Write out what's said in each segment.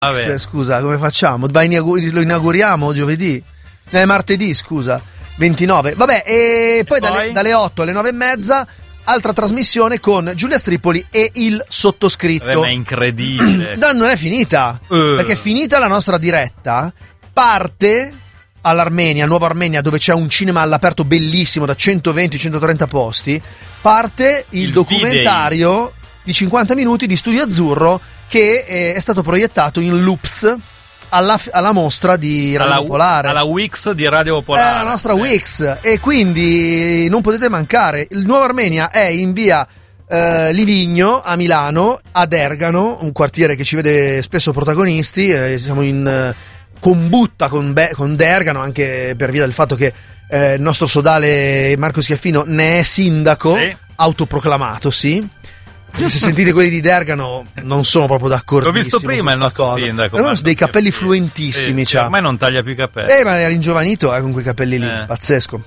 Vabbè. Scusa, come facciamo? Lo inauguriamo giovedì? Martedì, scusa. 29. Vabbè, e poi dalle 8 alle 9:30 altra trasmissione con Giulia Stripoli e il sottoscritto. Ma è incredibile. No, non è finita. Perché è finita la nostra diretta. Parte all'Armenia, Nuova Armenia, dove c'è un cinema all'aperto bellissimo da 120-130 posti. Parte il documentario di 50 minuti di Studio Azzurro che è stato proiettato in loops alla mostra di Radio Popolare, alla Wix di Radio Popolare, la nostra Wix, e quindi non potete mancare. Il Nuova Armenia è in via Livigno a Milano, ad Ergano, un quartiere che ci vede spesso protagonisti. Siamo in combutta con Dergano, anche per via del fatto che il nostro sodale Marco Schiaffino ne è sindaco, sì, autoproclamato, sì. Se sentite quelli di Dergano non sono proprio d'accordo. L'ho visto prima il nostro sindaco. Però dei capelli fluentissimi, sì, ormai non taglia più i capelli. Ma era ringiovanito con quei capelli lì, pazzesco.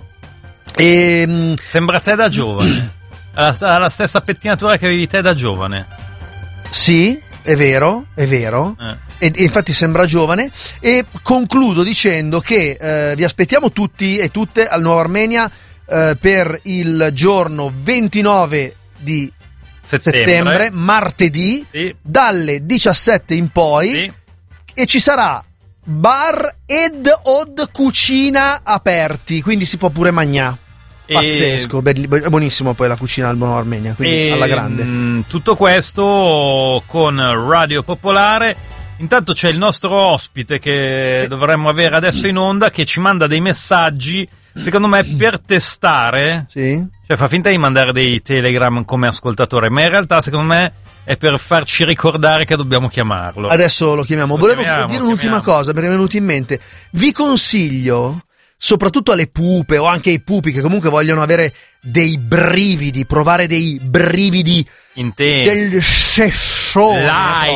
Sembra te da giovane. Ha la stessa pettinatura che avevi te da giovane. Sì, è vero. E infatti sembra giovane. E concludo dicendo che vi aspettiamo tutti e tutte al Nuova Armenia per il giorno 29 di settembre, martedì, sì, dalle 17 in poi, sì, e ci sarà bar ed od cucina aperti, quindi si può pure mangiare. Pazzesco, buonissimo poi la cucina al Nuova Armenia, quindi alla grande. Tutto questo con Radio Popolare. Intanto c'è il nostro ospite che dovremmo avere adesso in onda, che ci manda dei messaggi, secondo me per testare, sì, cioè fa finta di mandare dei telegram come ascoltatore, ma in realtà secondo me è per farci ricordare che dobbiamo chiamarlo. Adesso lo chiamiamo. Volevo dire un'ultima cosa, mi è venuto in mente. Vi consiglio, soprattutto alle pupe o anche ai pupi che comunque vogliono avere dei brividi, provare dei brividi intensi, del sessone,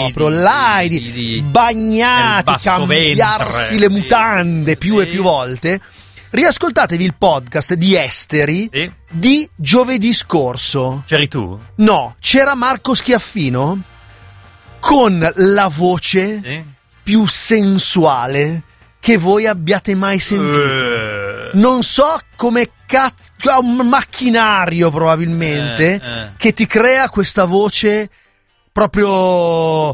laidi, bagnati, cambiarsi ventre, le mutande più e più volte. Riascoltatevi il podcast di Esteri, sì, di giovedì scorso. C'eri tu? No, c'era Marco Schiaffino con la voce, sì, più sensuale che voi abbiate mai sentito. Non so come cazzo, un macchinario probabilmente che ti crea questa voce proprio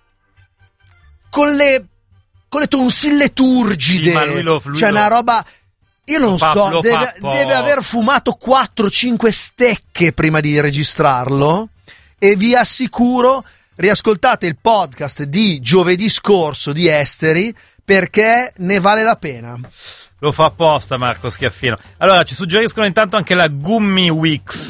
con le tonsille turgide, sì, ma lui cioè una roba. Io non so, deve aver fumato 4-5 stecche prima di registrarlo, e vi assicuro, riascoltate il podcast di giovedì scorso di Esteri, perché ne vale la pena. Lo fa apposta Marco Schiaffino. Allora, ci suggeriscono intanto anche la Gummy Wix.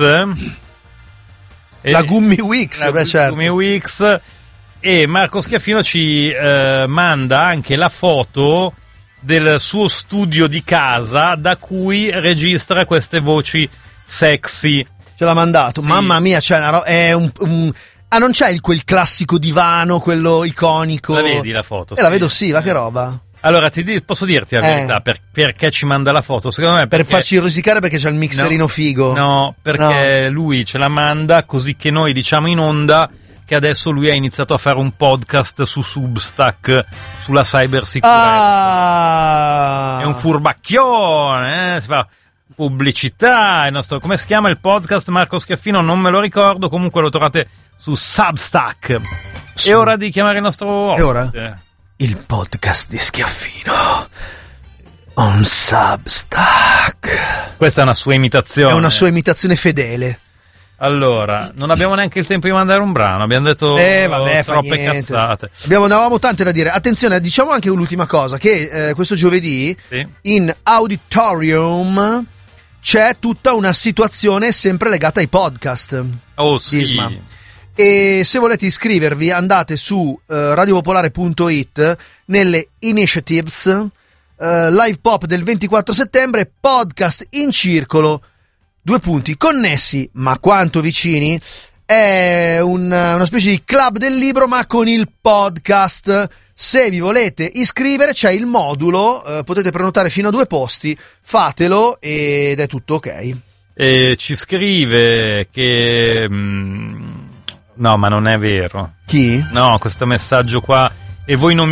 La Gummy Wix, certo. Gummy Wix. E Marco Schiaffino ci manda anche la foto del suo studio di casa da cui registra queste voci sexy. Ce l'ha mandato, sì. Mamma mia, c'è è non c'è quel classico divano, quello iconico. La vedi la foto? La vedo, sì, va che roba. Allora, posso dirti la verità, perché ci manda la foto? Secondo me per farci rosicare, perché c'è il mixerino figo. No, perché lui ce la manda così che noi diciamo in onda che adesso lui ha iniziato a fare un podcast su Substack sulla cybersicurezza. È un furbacchione, si fa pubblicità. Il nostro, come si chiama il podcast, Marco Schiaffino? Non me lo ricordo, comunque lo trovate su Substack. È ora di chiamare il nostro ospite. È ora? Il podcast di Schiaffino on Substack. Questa è una sua imitazione. È una sua imitazione fedele. Allora, non abbiamo neanche il tempo di mandare un brano, abbiamo detto troppe cazzate. Ne avevamo tante da dire. Attenzione, diciamo anche un'ultima cosa, che questo giovedì, sì, in Auditorium c'è tutta una situazione sempre legata ai podcast. Oh sì. Isma. E se volete iscrivervi andate su radiopopolare.it, nelle initiatives, live pop del 24 settembre, podcast in circolo, connessi ma quanto vicini. È una specie di club del libro ma con il podcast. Se vi volete iscrivere c'è il modulo, potete prenotare fino a 2 posti, fatelo ed è tutto ok. E ci scrive che no, ma non è vero. Chi? No, questo messaggio qua e voi non